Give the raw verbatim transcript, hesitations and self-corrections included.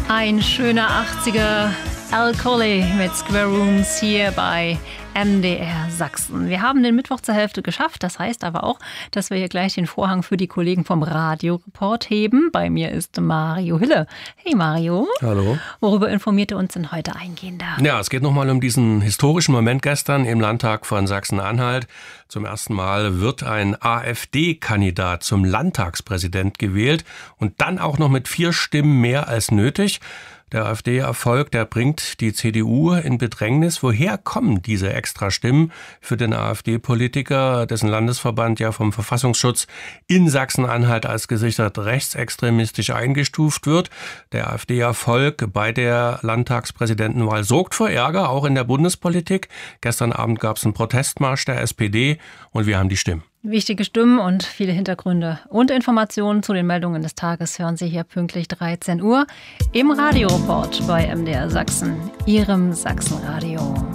Ein schöner achtziger Al Colley mit Square Rooms hier bei M D R Sachsen. Wir haben den Mittwoch zur Hälfte geschafft. Das heißt aber auch, dass wir hier gleich den Vorhang für die Kollegen vom Radioreport heben. Bei mir ist Mario Hille. Hey Mario. Hallo. Worüber informiert ihr uns denn heute eingehender? Ja, es geht nochmal um diesen historischen Moment gestern im Landtag von Sachsen-Anhalt. Zum ersten Mal wird ein AfD-Kandidat zum Landtagspräsident gewählt und dann auch noch mit vier Stimmen mehr als nötig. Der AfD-Erfolg, der bringt die C D U in Bedrängnis. Woher kommen diese Extrastimmen für den AfD-Politiker, dessen Landesverband ja vom Verfassungsschutz in Sachsen-Anhalt als gesichert rechtsextremistisch eingestuft wird? Der AfD-Erfolg bei der Landtagspräsidentenwahl sorgt für Ärger, auch in der Bundespolitik. Gestern Abend gab es einen Protestmarsch der S P D und wir haben die Stimmen. Wichtige Stimmen und viele Hintergründe und Informationen zu den Meldungen des Tages hören Sie hier pünktlich dreizehn Uhr im Radioreport bei M D R Sachsen, Ihrem Sachsenradio.